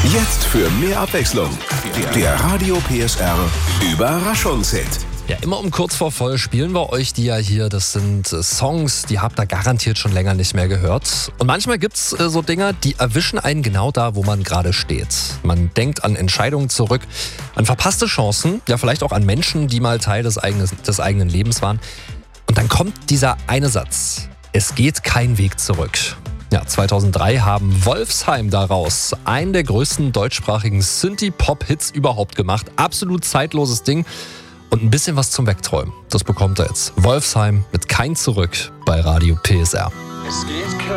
Jetzt für mehr Abwechslung. Der Radio PSR Überraschungshit. Ja, immer um kurz vor voll spielen wir euch die ja hier. Das sind Songs, die habt ihr garantiert schon länger nicht mehr gehört. Und manchmal gibt's so Dinger, die erwischen einen genau da, wo man gerade steht. Man denkt an Entscheidungen zurück, an verpasste Chancen, ja vielleicht auch an Menschen, die mal Teil des eigenen Lebens waren. Und dann kommt dieser eine Satz: Es geht kein Weg zurück. Ja, 2003 haben Wolfsheim daraus einen der größten deutschsprachigen Synthie-Pop-Hits überhaupt gemacht. Absolut zeitloses Ding. Und ein bisschen was zum Wegträumen. Das bekommt er jetzt. Wolfsheim mit Kein Zurück bei Radio PSR. Es geht